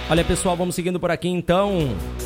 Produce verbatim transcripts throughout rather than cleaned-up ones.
Olha, pessoal, vamos seguindo por aqui então,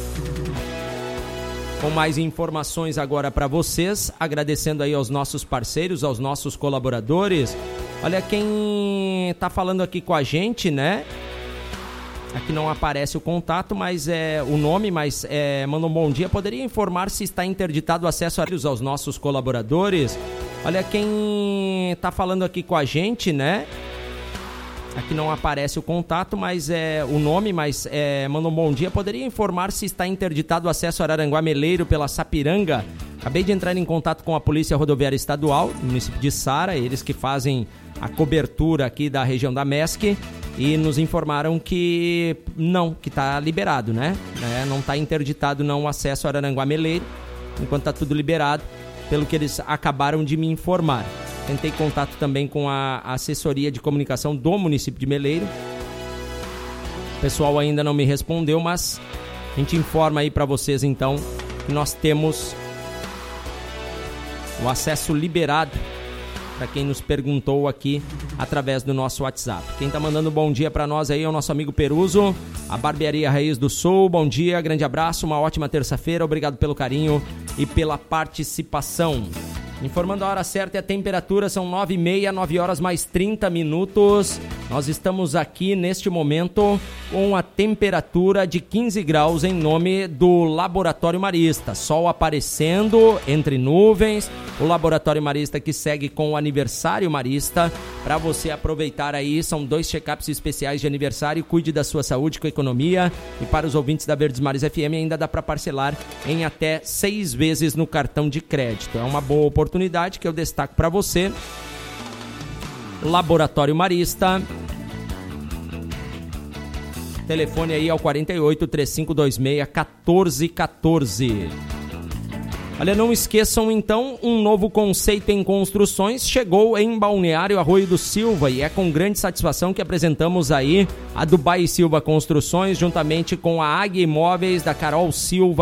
com mais informações agora para vocês, agradecendo aí aos nossos parceiros, aos nossos colaboradores. Olha, quem tá falando aqui com a gente, né? Aqui não aparece o contato, mas é o nome, mas é, manda um bom dia. Poderia informar se está interditado o acesso aos nossos colaboradores? Olha, quem tá falando aqui com a gente, né? Aqui não aparece o contato, mas é o nome, mas é, manda um bom dia. Poderia informar se está interditado o acesso a Araranguá Meleiro pela Sapiranga? Acabei de entrar em contato com a Polícia Rodoviária Estadual, no município de Sara, eles que fazem a cobertura aqui da região da M E S C, e nos informaram que não, que está liberado, né? É, não está interditado não o acesso a Araranguá Meleiro, enquanto está tudo liberado, pelo que eles acabaram de me informar. Tentei contato também com a assessoria de comunicação do município de Meleiro. O pessoal ainda não me respondeu, mas a gente informa aí para vocês então que nós temos o acesso liberado para quem nos perguntou aqui através do nosso WhatsApp. Quem tá mandando um bom dia para nós aí é o nosso amigo Peruso, a Barbearia Raiz do Sul. Bom dia, grande abraço, uma ótima terça-feira, obrigado pelo carinho e pela participação. Informando a hora certa e a temperatura, são nove e meia, nove horas mais trinta minutos. Nós estamos aqui neste momento com a temperatura de quinze graus em nome do Laboratório Marista. Sol aparecendo entre nuvens. O Laboratório Marista que segue com o aniversário Marista. Para você aproveitar aí, são dois check-ups especiais de aniversário. Cuide da sua saúde com economia. E para os ouvintes da Verdes Mares F M ainda dá para parcelar em até seis vezes no cartão de crédito. É uma boa oportunidade que eu destaco para você. Laboratório Marista. Telefone aí ao quarenta e oito, três cinco dois seis, um quatro um quatro. Olha, não esqueçam então, um novo conceito em construções chegou em Balneário Arroio do Silva e é com grande satisfação que apresentamos aí a Dubai Silva Construções, juntamente com a Águia Imóveis da Carol Silva.